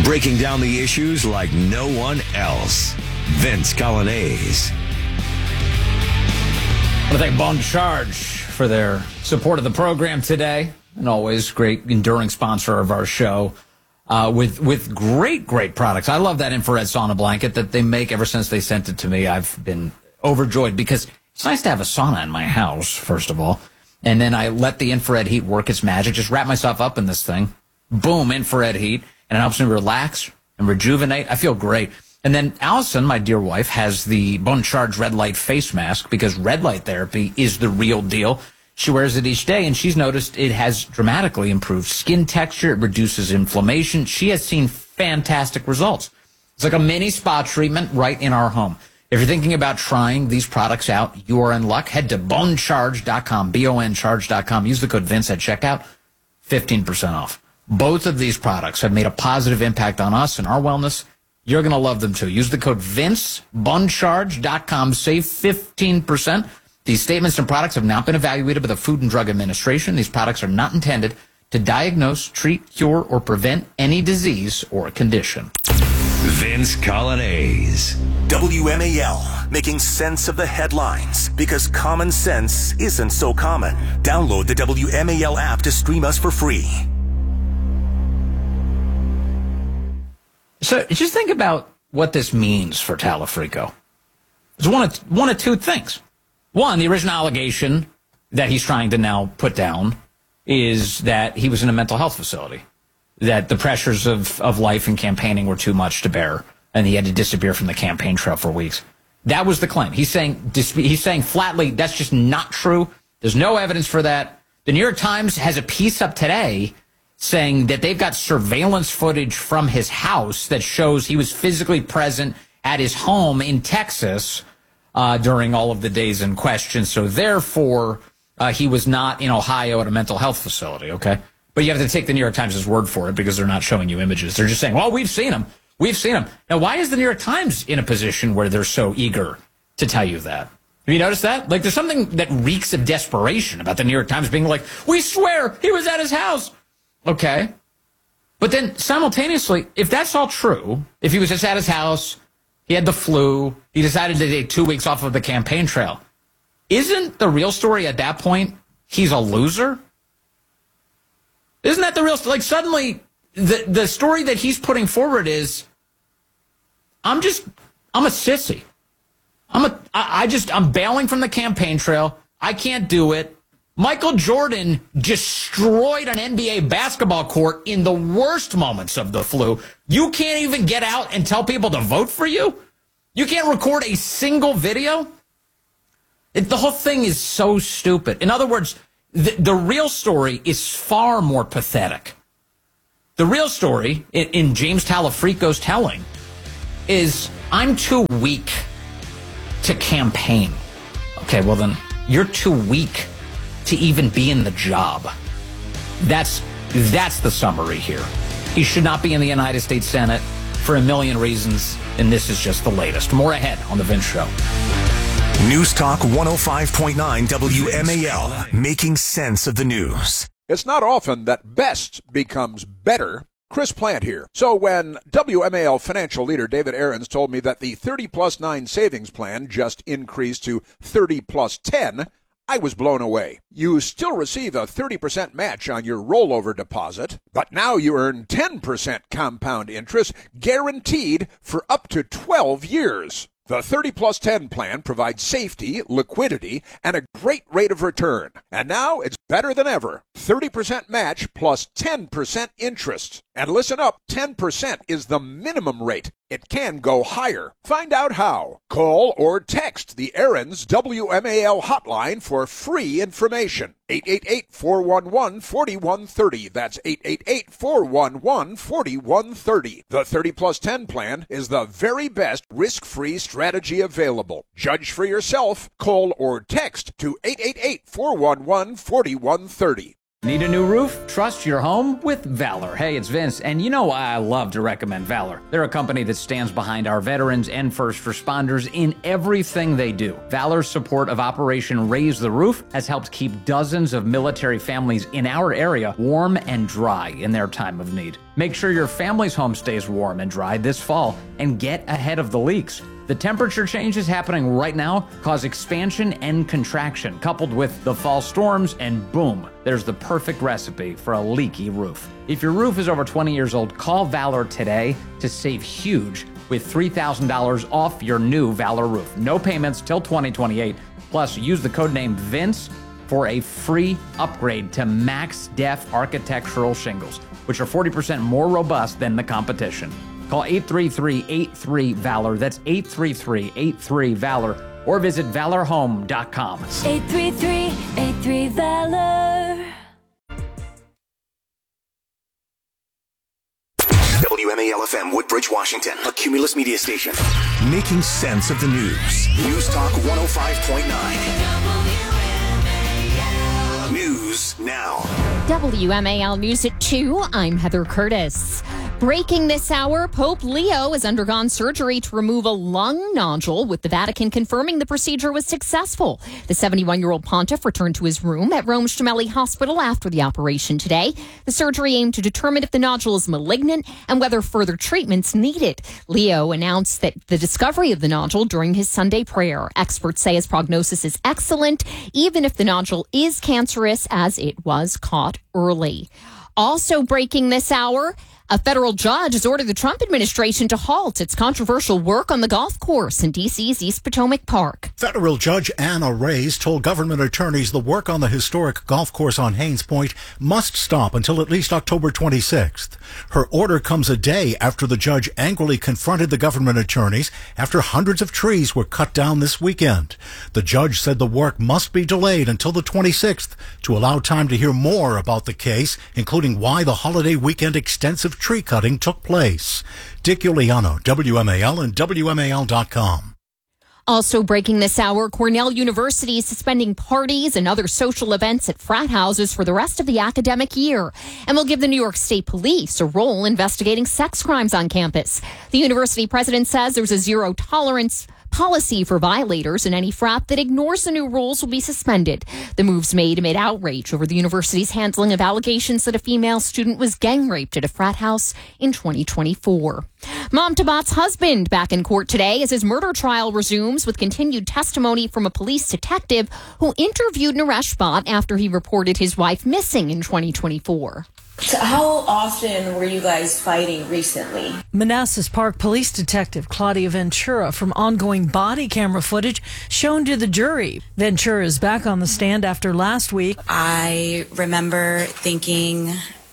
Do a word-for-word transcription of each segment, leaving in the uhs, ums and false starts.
breaking down the issues like no one else. Vince Coglianese. I want to thank Bone Charge for their support of the program today, and always great enduring sponsor of our show uh, with with great, great products. I love that infrared sauna blanket that they make ever since they sent it to me. I've been overjoyed because it's nice to have a sauna in my house, first of all, and then I let the infrared heat work its magic, just wrap myself up in this thing, boom, infrared heat, and it helps me relax and rejuvenate. I feel great. And then Allison, my dear wife, has the Bone Charge Red Light face mask because red light therapy is the real deal. She wears it each day, and she's noticed it has dramatically improved skin texture. It reduces inflammation. She has seen fantastic results. It's like a mini spa treatment right in our home. If you're thinking about trying these products out, you are in luck. Head to bone charge dot com, B O N charge dot com. Use the code Vince at checkout, fifteen percent off. Both of these products have made a positive impact on us and our wellness. You're going to love them, too. Use the code Vince, bone charge dot com, save fifteen percent. These statements and products have not been evaluated by the Food and Drug Administration. These products are not intended to diagnose, treat, cure, or prevent any disease or condition. Vince Coglianese. W M A L, making sense of the headlines because common sense isn't so common. Download the W M A L app to stream us for free. So just think about what this means for Talafrico. It's one of, one of two things. One, the original allegation that he's trying to now put down is that he was in a mental health facility, that the pressures of, of life and campaigning were too much to bear, and he had to disappear from the campaign trail for weeks. That was the claim. He's saying, he's saying flatly that's just not true. There's no evidence for that. The New York Times has a piece up today saying that they've got surveillance footage from his house that shows he was physically present at his home in Texas uh, during all of the days in question. So therefore, uh, he was not in Ohio at a mental health facility, okay? But you have to take the New York Times' word for it because they're not showing you images. They're just saying, well, we've seen him. We've seen him. Now, why is the New York Times in a position where they're so eager to tell you that? Have you noticed that? Like, there's something that reeks of desperation about the New York Times being like, we swear he was at his house. Okay. But then simultaneously, if that's all true, if he was just at his house, he had the flu, he decided to take two weeks off of the campaign trail, isn't the real story at that point he's a loser? Isn't that the real story? Like, suddenly, the, the story that he's putting forward is, I'm just, I'm a sissy. I'm a, I, I just, I'm bailing from the campaign trail. I can't do it. Michael Jordan destroyed an N B A basketball court in the worst moments of the flu. You can't even get out and tell people to vote for you? You can't record a single video? It, the whole thing is so stupid. In other words, the, the real story is far more pathetic. The real story, in, in James Talafrico's telling, is I'm too weak to campaign. Okay, well then, you're too weak to even be in the job. That's that's the summary here. He should not be in the United States Senate for a million reasons, and this is just the latest. More ahead on The Vince Show. News Talk one oh five point nine W M A L, making sense of the news. It's not often that best becomes better. Chris Plant here. So when W M A L financial leader David Aarons told me that the thirty plus nine savings plan just increased to thirty plus ten, I was blown away. You still receive a thirty percent match on your rollover deposit, but now you earn ten percent compound interest guaranteed for up to twelve years. The thirty plus ten plan provides safety, liquidity, and a great rate of return. And now it's better than ever. thirty percent match plus ten percent interest. And listen up, ten percent is the minimum rate. It can go higher. Find out how. Call or text the Aarons W M A L hotline for free information. eight eight eight, four one one, four one three zero. That's eight eight eight, four one one, four one three zero. The thirty plus ten plan is the very best risk-free strategy available. Judge for yourself. Call or text to eight eight eight, four one one, four one three zero. Need a new roof? Trust your home with Valor. Hey, it's Vince, and you know why I love to recommend Valor. They're a company that stands behind our veterans and first responders in everything they do. Valor's support of Operation Raise the Roof has helped keep dozens of military families in our area warm and dry in their time of need. Make sure your family's home stays warm and dry this fall and get ahead of the leaks. The temperature changes happening right now cause expansion and contraction, coupled with the fall storms, and boom, there's the perfect recipe for a leaky roof. If your roof is over twenty years old, call Valor today to save huge with three thousand dollars off your new Valor roof. No payments till twenty twenty-eight. Plus, use the code name Vince for a free upgrade to Max Def architectural shingles, which are forty percent more robust than the competition. Call eight three three, eight three, VALOR. That's eight three three, eight three, VALOR. Or visit valor home dot com. eight three three, eight three, VALOR. W M A L F M, Woodbridge, Washington, a Cumulus media station. Making sense of the news. News Talk one oh five point nine. News now. W M A L News at two. I'm Heather Curtis. Breaking this hour, Pope Leo has undergone surgery to remove a lung nodule, with the Vatican confirming the procedure was successful. The seventy-one-year-old pontiff returned to his room at Rome's Gemelli Hospital after the operation today. The surgery aimed to determine if the nodule is malignant and whether further treatment's needed. Leo announced that the discovery of the nodule during his Sunday prayer. Experts say his prognosis is excellent, even if the nodule is cancerous, as it was caught early. Also breaking this hour, a federal judge has ordered the Trump administration to halt its controversial work on the golf course in D C's East Potomac Park. Federal Judge Anna Reyes told government attorneys the work on the historic golf course on Haynes Point must stop until at least October twenty-sixth. Her order comes a day after the judge angrily confronted the government attorneys after hundreds of trees were cut down this weekend. The judge said the work must be delayed until the twenty-sixth to allow time to hear more about the case, including why the holiday weekend extensive tree cutting took place. Dick Iuliano, W M A L and W M A L dot com. Also breaking this hour, Cornell University is suspending parties and other social events at frat houses for the rest of the academic year, and will give the New York State Police a role investigating sex crimes on campus. The university president says there's a zero tolerance policy for violators, and any frat that ignores the new rules will be suspended. The move's made amid outrage over the university's handling of allegations that a female student was gang raped at a frat house in twenty twenty-four. Mom Tabat's husband back in court today as his murder trial resumes, with continued testimony from a police detective who interviewed Naresh Bhatt after he reported his wife missing in twenty twenty-four. So how often were you guys fighting recently? Manassas Park Police Detective Claudia Ventura from ongoing body camera footage shown to the jury. Ventura is back on the stand after last week. I remember thinking,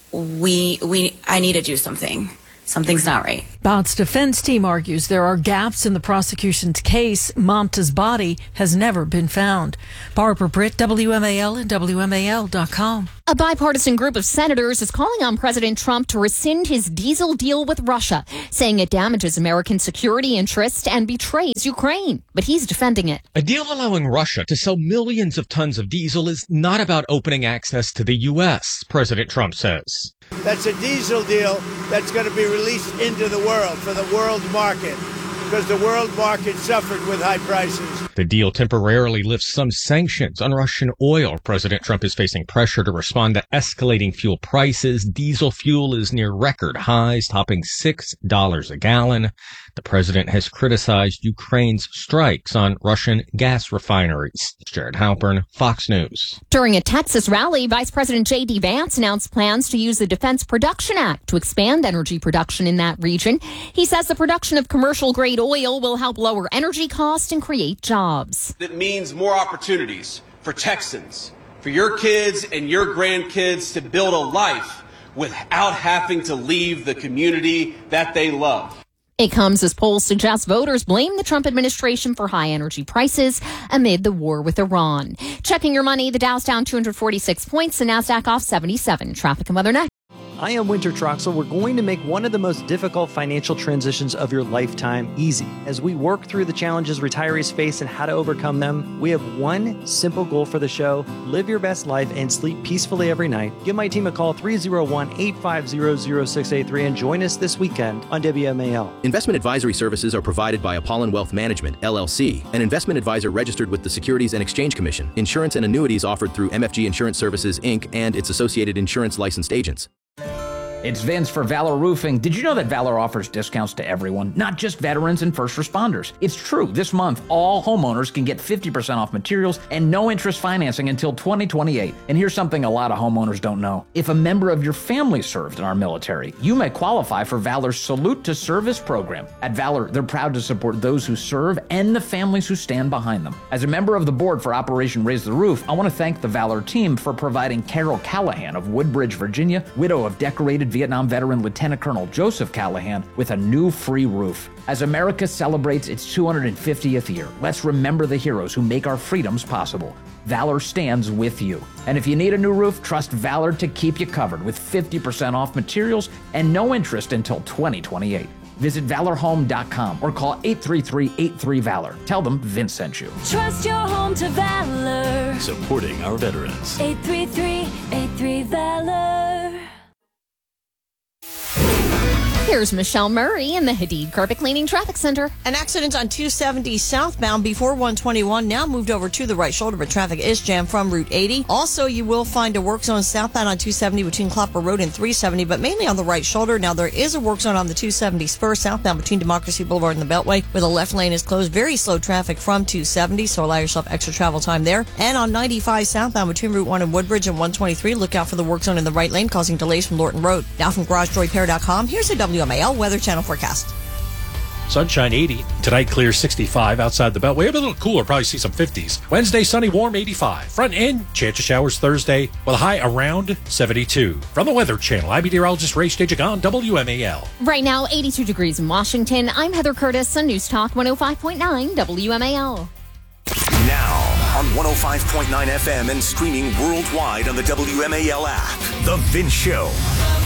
we, we, I need to do something. Something's not right. Bhatt's defense team argues there are gaps in the prosecution's case. Mamta's body has never been found. Barbara Britt, W M A L and W M A L dot com. A bipartisan group of senators is calling on President Trump to rescind his diesel deal with Russia, saying it damages American security interests and betrays Ukraine. But he's defending it. A deal allowing Russia to sell millions of tons of diesel is not about opening access to the U S, President Trump says. That's a diesel deal that's going to be released into the world for the world market, because the world market suffered with high prices. The deal temporarily lifts some sanctions on Russian oil. President Trump is facing pressure to respond to escalating fuel prices. Diesel fuel is near record highs, topping six dollars a gallon. The president has criticized Ukraine's strikes on Russian gas refineries. Jared Halpern, Fox News. During a Texas rally, Vice President J D. Vance announced plans to use the Defense Production Act to expand energy production in that region. He says the production of commercial-grade oil will help lower energy costs and create jobs. That means more opportunities for Texans, for your kids and your grandkids to build a life without having to leave the community that they love. It comes as polls suggest voters blame the Trump administration for high energy prices amid the war with Iran. Checking your money, the Dow's down two hundred forty-six points, the NASDAQ off seventy-seven. Traffic and weather next. I am Winter Troxel. We're going to make one of the most difficult financial transitions of your lifetime easy. As we work through the challenges retirees face and how to overcome them, we have one simple goal for the show: live your best life and sleep peacefully every night. Give my team a call, three oh one, eight five zero, zero six eight three, and join us this weekend on W M A L. Investment advisory services are provided by Apollon Wealth Management, L L C, an investment advisor registered with the Securities and Exchange Commission. Insurance and annuities offered through M F G Insurance Services, Incorporated and its associated insurance licensed agents. It's Vince for Valor Roofing. Did you know that Valor offers discounts to everyone, not just veterans and first responders? It's true. This month, all homeowners can get fifty percent off materials and no interest financing until twenty twenty-eight. And here's something a lot of homeowners don't know. If a member of your family served in our military, you may qualify for Valor's Salute to Service program. At Valor, they're proud to support those who serve and the families who stand behind them. As a member of the board for Operation Raise the Roof, I want to thank the Valor team for providing Carol Callahan of Woodbridge, Virginia, widow of decorated Vietnam veteran Lieutenant Colonel Joseph Callahan, with a new free roof. As America celebrates its two hundred fiftieth year, let's remember the heroes who make our freedoms possible. Valor stands with you. And if you need a new roof, trust Valor to keep you covered with fifty percent off materials and no interest until twenty twenty-eight. Visit valor home dot com or call eight three three, eight three, VALOR. Tell them Vince sent you. Trust your home to Valor. Supporting our veterans. eight three three, eight three, VALOR. Here's Michelle Murray in the Hadid Carpet Cleaning Traffic Center. An accident on two seventy southbound before one twenty-one, now moved over to the right shoulder, but traffic is jammed from Route eighty. Also, you will find a work zone southbound on two seventy between Klopper Road and three seventy, but mainly on the right shoulder. Now, there is a work zone on the two seventy spur southbound between Democracy Boulevard and the Beltway, where the left lane is closed. Very slow traffic from two seventy, so allow yourself extra travel time there. And on ninety-five southbound between Route one and Woodbridge and one twenty-three, look out for the work zone in the right lane, causing delays from Lorton Road. Now from Garage Door Repair dot com, here's a W M A L Weather Channel forecast. Sunshine eighty. Tonight clear sixty-five outside the Beltway. A little cooler, probably see some fifties. Wednesday sunny, warm eighty-five. Front end, chance of showers Thursday with a high around seventy-two. From the Weather Channel, I'm meteorologist Ray Stejik on W M A L. Right now, eighty-two degrees in Washington. I'm Heather Curtis on News Talk one oh five point nine W M A L. Now on one oh five point nine F M and streaming worldwide on the W M A L app. The Vince Show.